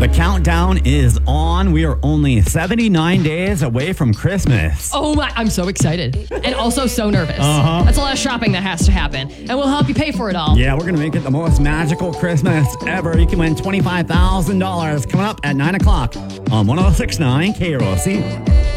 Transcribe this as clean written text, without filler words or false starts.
The countdown is on. We are only 79 days away from Christmas. Oh my, I'm so excited. And also so nervous. That's a lot of shopping that has to happen. And we'll help you pay for it all. Yeah, we're going to make it the most magical Christmas ever. You can win $25,000 coming up at 9 o'clock on 106.9 KROC.